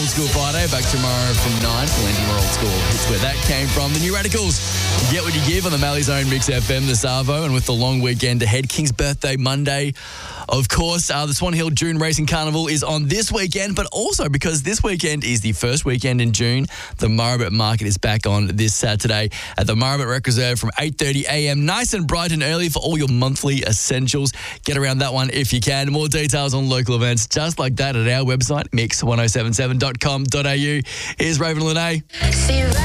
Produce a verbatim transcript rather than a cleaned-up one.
Old School Friday. Back tomorrow from nine. Plenty more old school. It's where that came from. The New Radicals. You get what you give on the Mally's Own Mix F M, the Savo. And with the long weekend ahead, King's birthday Monday. Of course, uh, the Swan Hill June Racing Carnival is on this weekend, but also because this weekend is the first weekend in June, the Maribet Market is back on this Saturday at the Maribet Rec Reserve from eight thirty a m. Nice and bright and early for all your monthly essentials. Get around that one if you can. More details on local events just like that at our website, mix ten seventy-seven dot com dot a u. Here's Raven Lene.